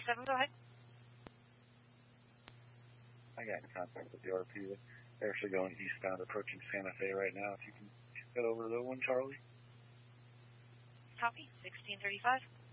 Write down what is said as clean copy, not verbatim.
7, go ahead. I got in contact with the RP. They're actually going eastbound, approaching Santa Fe right now. If you can get over to the one, Charlie. Copy, 1635.